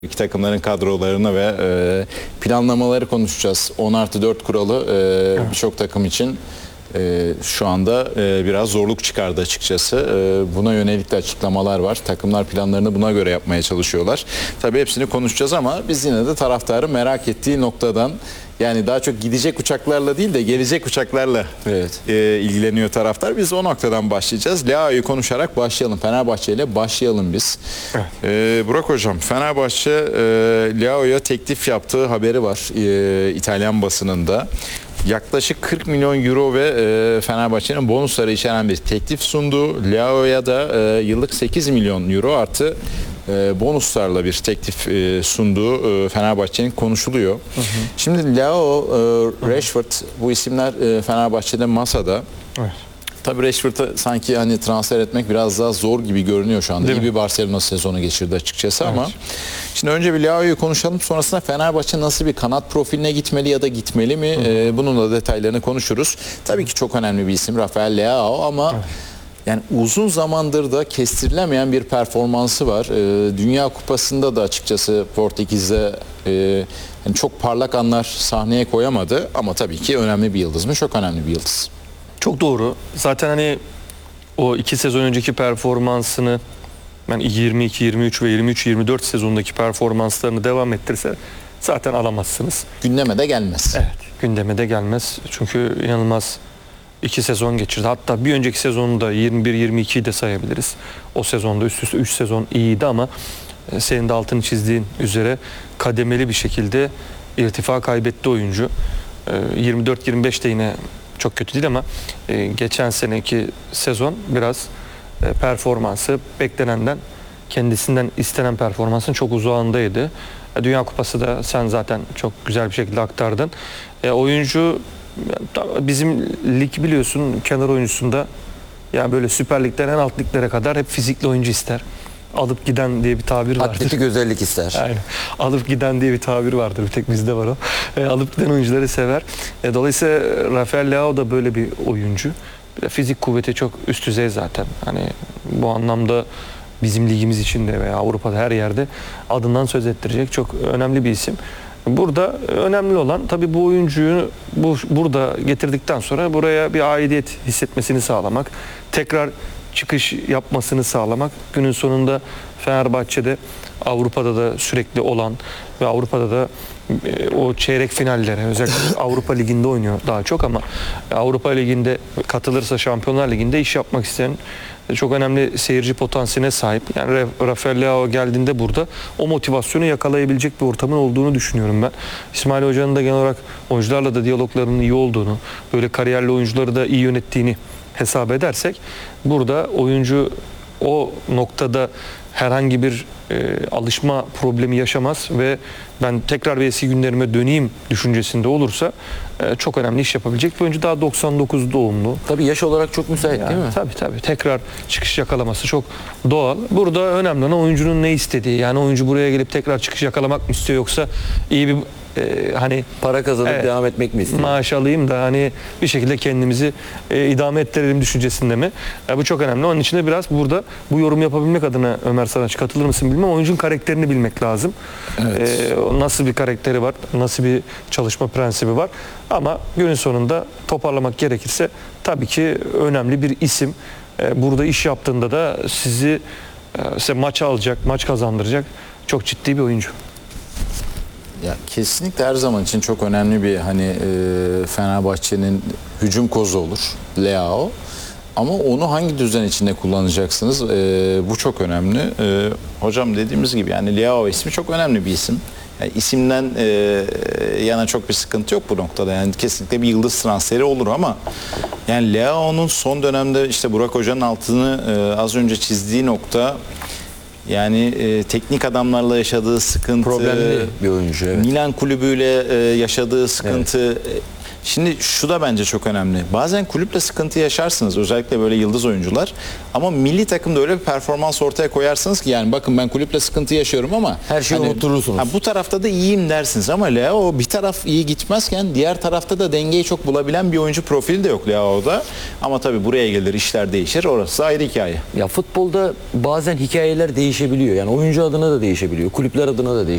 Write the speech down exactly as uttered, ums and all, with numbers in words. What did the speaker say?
İki takımların kadrolarını ve e, planlamaları konuşacağız. on artı dört kuralı e, evet. birçok takım için e, şu anda e, biraz zorluk çıkardı açıkçası. E, buna yönelik de açıklamalar var. Takımlar planlarını buna göre yapmaya çalışıyorlar. Tabii hepsini konuşacağız ama biz yine de taraftarı merak ettiği noktadan, yani daha çok gidecek uçaklarla değil de gelecek uçaklarla evet. e, ilgileniyor taraftar. Biz o noktadan başlayacağız. Leao'yu konuşarak başlayalım. Fenerbahçe ile başlayalım biz. Evet. E, Burak Hocam, Fenerbahçe e, Leao'ya teklif yaptığı haberi var e, İtalyan basınında. Yaklaşık kırk milyon euro ve e, Fenerbahçe'nin bonusları içeren bir teklif sundu. Leao'ya da e, yıllık sekiz milyon euro artı e, bonuslarla bir teklif e, sunduğu e, Fenerbahçe'nin konuşuluyor. Hı hı. Şimdi Leao, e, Rashford, bu isimler e, Fenerbahçe'de masada. Evet. Tabii Rashford'ı sanki hani transfer etmek biraz daha zor gibi görünüyor şu anda. Değil İyi mi? Bir Barcelona sezonu geçirdi açıkçası evet. ama şimdi önce bir Leao'yu konuşalım. Sonrasında Fenerbahçe nasıl bir kanat profiline gitmeli ya da gitmeli mi? Ee, bunun da detaylarını konuşuruz. Tabii ki çok önemli bir isim Rafael Leao ama evet. yani uzun zamandır da kestirilemeyen bir performansı var. Ee, Dünya Kupası'nda da açıkçası Portekiz'de e, yani çok parlak anlar sahneye koyamadı ama tabii ki önemli bir yıldız mı? Çok önemli bir yıldız. Çok doğru. Zaten hani o iki sezon önceki performansını yani yirmi iki, yirmi üç ve yirmi üç yirmi dört sezondaki performanslarını devam ettirse zaten alamazsınız. Gündeme de gelmez. Evet, gündeme de gelmez. Çünkü inanılmaz iki sezon geçirdi. Hatta bir önceki sezonu da yirmi bir yirmi ikiyi de sayabiliriz. O sezonda üst üste üç sezon iyiydi ama senin de altını çizdiğin üzere kademeli bir şekilde irtifa kaybetti oyuncu. yirmi dört yirmi beşte yine çok kötü değil ama e, geçen seneki sezon biraz e, performansı beklenenden, kendisinden istenen performansın çok uzağındaydı. E, Dünya Kupası da sen zaten çok güzel bir şekilde aktardın. E, oyuncu bizim lig biliyorsun kenar oyuncusunda yani böyle Süper Lig'den en alt liglere kadar hep fizikli oyuncu ister. Alıp giden diye bir tabir vardır. Atletik özellik ister. Aynen. Alıp giden diye bir tabir vardır. Bir tek bizde var o. E, alıp giden oyuncuları sever. E, dolayısıyla Rafael Leao da böyle bir oyuncu. Bir de fizik kuvveti çok üst düzey zaten. Hani bu anlamda bizim ligimiz içinde veya Avrupa'da her yerde adından söz ettirecek çok önemli bir isim. Burada önemli olan tabii bu oyuncuyu bu burada getirdikten sonra buraya bir aidiyet hissetmesini sağlamak. Tekrar çıkış yapmasını sağlamak. Günün sonunda Fenerbahçe'de Avrupa'da da sürekli olan ve Avrupa'da da e, o çeyrek finallere özellikle Avrupa Ligi'nde oynuyor daha çok ama Avrupa Ligi'nde katılırsa Şampiyonlar Ligi'nde iş yapmak isteyen çok önemli seyirci potansiyeline sahip. Yani Rafael Leao geldiğinde burada o motivasyonu yakalayabilecek bir ortamın olduğunu düşünüyorum ben. İsmail Hoca'nın da genel olarak oyuncularla da diyaloglarının iyi olduğunu, böyle kariyerli oyuncuları da iyi yönettiğini hesap edersek burada oyuncu o noktada herhangi bir e, alışma problemi yaşamaz ve ben tekrar bir eski günlerime döneyim düşüncesinde olursa e, çok önemli iş yapabilecek bir oyuncu. Daha doksan dokuz doğumlu. Tabii yaş olarak çok müsait yani, değil mi? Tabii tabii. Tekrar çıkış yakalaması çok doğal. Burada önemli olan oyuncunun ne istediği. Yani oyuncu buraya gelip tekrar çıkış yakalamak mı istiyor yoksa iyi bir Ee, hani para kazanıp evet, devam etmek mi istiyor? Maaş alayım da hani bir şekilde kendimizi e, idame ettirelim düşüncesinde mi? E, bu çok önemli. Onun için de biraz burada bu yorum yapabilmek adına Ömer Saraç katılır mısın bilmem. Oyuncunun karakterini bilmek lazım. Evet. E, nasıl bir karakteri var? Nasıl bir çalışma prensibi var? Ama günün sonunda toparlamak gerekirse tabii ki önemli bir isim. E, burada iş yaptığında da sizi e, size maç alacak, maç kazandıracak çok ciddi bir oyuncu. Ya kesinlikle her zaman için çok önemli bir hani e, Fenerbahçe'nin hücum kozu olur Leao. Ama onu hangi düzen içinde kullanacaksınız? E, bu çok önemli. E, hocam dediğimiz gibi yani Leao ismi çok önemli bir isim. Yani isimden e, yana çok bir sıkıntı yok bu noktada. Yani kesinlikle bir yıldız transferi olur ama yani Leao'nun son dönemde işte Burak Hoca'nın altını e, az önce çizdiği nokta, yani e, teknik adamlarla yaşadığı sıkıntı, problemli bir oyuncu. Evet. Milan kulübüyle e, yaşadığı sıkıntı, evet. Şimdi şu da bence çok önemli. Bazen kulüple sıkıntı yaşarsınız, özellikle böyle yıldız oyuncular. Ama milli takımda öyle bir performans ortaya koyarsınız ki yani bakın ben kulüple sıkıntı yaşıyorum ama Her şeyi unutturursunuz. ha, bu tarafta da iyiyim dersiniz ama Leao bir taraf iyi gitmezken diğer tarafta da dengeyi çok bulabilen bir oyuncu profili de yok Leao'da. Ama tabii buraya gelir işler değişir. Orası ayrı hikaye. Ya futbolda bazen hikayeler değişebiliyor. Yani oyuncu adına da değişebiliyor. Kulüpler adına da değişebiliyor.